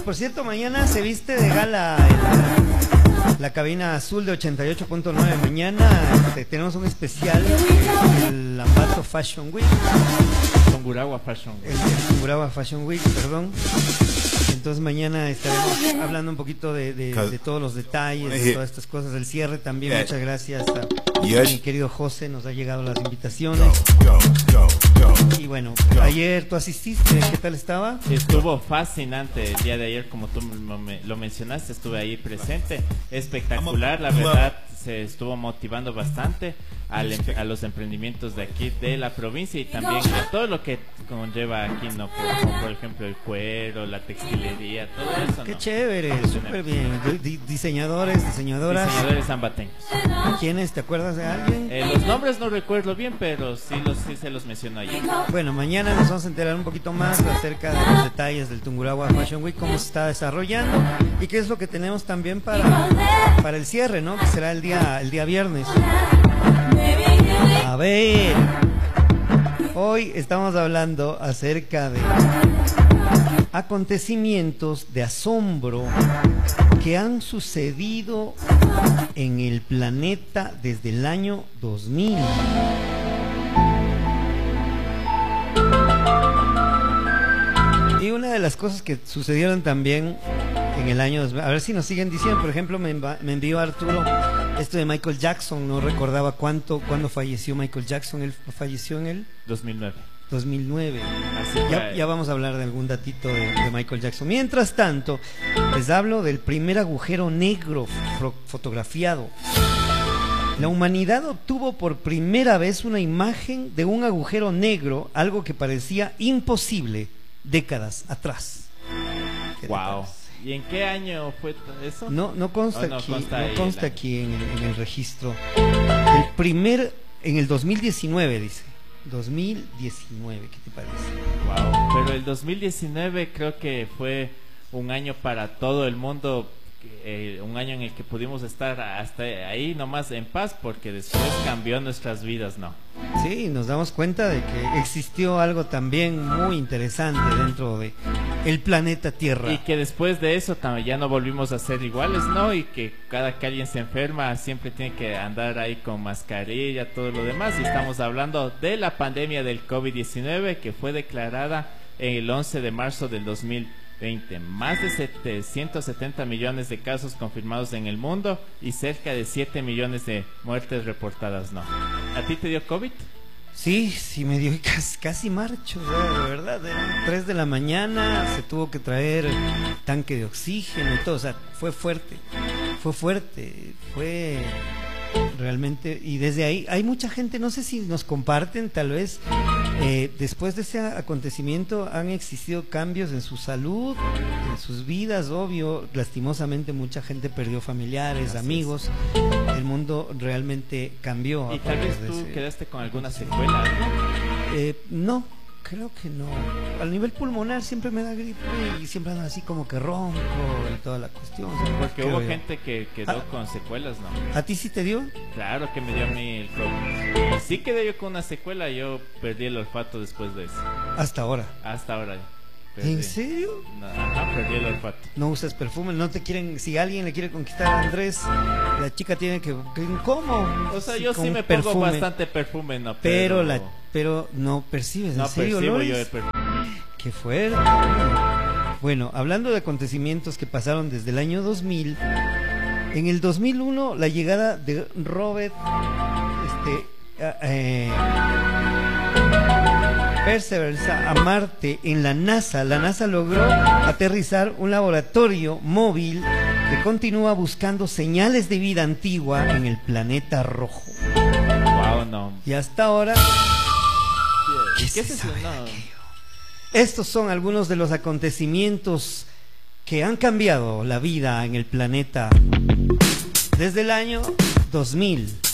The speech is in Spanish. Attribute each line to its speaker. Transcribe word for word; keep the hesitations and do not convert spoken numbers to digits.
Speaker 1: por cierto, mañana se viste de gala el, la cabina azul de ochenta y ocho punto nueve. Mañana este, tenemos un especial, el Lambato Fashion Week.
Speaker 2: Tungurahua Fashion Week.
Speaker 1: El, el Tungurahua Fashion Week, perdón. Entonces mañana estaremos hablando un poquito de, de, de todos los detalles, de todas estas cosas, el cierre también. Muchas gracias a mi querido José, nos ha llegado las invitaciones. Y bueno, ayer tú asististe, ¿qué tal estaba?
Speaker 2: Estuvo fascinante el día de ayer, como tú lo mencionaste, estuve ahí presente, espectacular, la verdad se estuvo motivando bastante al, a los emprendimientos de aquí de la provincia y también a todo lo que conlleva aquí, ¿no? Como por ejemplo el cuero, la textilería, todo eso,
Speaker 1: Qué
Speaker 2: ¿no?
Speaker 1: chévere, súper bien. D diseñadores, diseñadoras.
Speaker 2: Diseñadores zambateños.
Speaker 1: ¿Quiénes? ¿Te acuerdas de alguien?
Speaker 2: Eh, los nombres no recuerdo bien, pero sí, los, sí se los menciono ayer.
Speaker 1: Bueno, mañana nos vamos a enterar un poquito más acerca de los detalles del Tungurahua Fashion Week, cómo se está desarrollando y qué es lo que tenemos también para, para el cierre, ¿no? Que será el día, el día viernes. A ver, hoy estamos hablando acerca de acontecimientos de asombro que han sucedido en el planeta desde el año dos mil. Y una de las cosas que sucedieron también en el año dos mil, a ver si nos siguen diciendo, por ejemplo, me, me envió Arturo esto de Michael Jackson, no recordaba cuánto, cuándo falleció Michael Jackson, él falleció en el
Speaker 2: dos mil nueve.
Speaker 1: dos mil nueve.
Speaker 2: Así
Speaker 1: ya, ya vamos a hablar de algún datito de, de Michael Jackson. Mientras tanto, les hablo del primer agujero negro fotografiado. La humanidad obtuvo por primera vez una imagen de un agujero negro, algo que parecía imposible décadas atrás.
Speaker 2: Wow. ¿Y en qué año fue eso?
Speaker 1: No, no consta, oh, no aquí, consta, no consta aquí en el, en el registro. El primer, en el dos mil diecinueve dice. dos mil diecinueve, ¿qué te parece?
Speaker 2: Wow, pero el dos mil diecinueve creo que fue un año para todo el mundo, eh, un año en el que pudimos estar hasta ahí nomás en paz, porque después cambió nuestras vidas, ¿no?
Speaker 1: Sí, nos damos cuenta de que existió algo también muy interesante dentro de el planeta Tierra.
Speaker 2: Y que después de eso ya no volvimos a ser iguales, ¿no? Y que cada que alguien se enferma siempre tiene que andar ahí con mascarilla, todo lo demás. Y estamos hablando de la pandemia del COVID diecinueve que fue declarada el once de marzo del dos mil veinte. Más de setecientos setenta millones de casos confirmados en el mundo y cerca de siete millones de muertes reportadas, ¿no? ¿A ti te dio COVID?
Speaker 1: Sí, sí me dio casi, casi marcho, o sea, de verdad, eran tres de la mañana, se tuvo que traer tanque de oxígeno y todo, o sea, fue fuerte, fue fuerte, fue realmente, y desde ahí hay mucha gente, no sé si nos comparten, tal vez eh, después de ese acontecimiento han existido cambios en su salud, en sus vidas, obvio, lastimosamente mucha gente perdió familiares, amigos, el mundo realmente cambió.
Speaker 2: Y tal vez tú quedaste con alguna secuela, ¿no?
Speaker 1: Eh, no, creo que no. Al nivel pulmonar siempre me da gripe y siempre ando así como que ronco y toda la cuestión.
Speaker 2: Porque hubo gente que quedó ah, con secuelas, ¿no?
Speaker 1: ¿A ti sí te dio?
Speaker 2: Claro que me dio a mí el COVID. Y sí quedé yo con una secuela, yo perdí el olfato después de eso.
Speaker 1: ¿Hasta ahora?
Speaker 2: Hasta ahora.
Speaker 1: Perdí. ¿En serio?
Speaker 2: No, ajá, perdí el olfato.
Speaker 1: No usas perfume, no te quieren, si alguien le quiere conquistar a Andrés, la chica tiene que, ¿cómo?
Speaker 2: O sea, yo sí me
Speaker 1: perfume.
Speaker 2: pongo bastante perfume, no,
Speaker 1: pero,
Speaker 2: pero
Speaker 1: la, pero no percibes, ¿en
Speaker 2: no
Speaker 1: serio,
Speaker 2: percibo
Speaker 1: Loris?
Speaker 2: yo el perfume.
Speaker 1: Qué fuerte. Bueno, hablando de acontecimientos que pasaron desde el año dos mil, en el dos mil uno la llegada de Robert, este, eh, Perseverance a Marte en la NASA. La NASA logró aterrizar un laboratorio móvil que continúa buscando señales de vida antigua en el planeta rojo.
Speaker 2: Wow, no.
Speaker 1: Y hasta ahora,
Speaker 2: ¿qué, ¿qué es eso? No.
Speaker 1: Estos son algunos de los acontecimientos que han cambiado la vida en el planeta desde el año dos mil.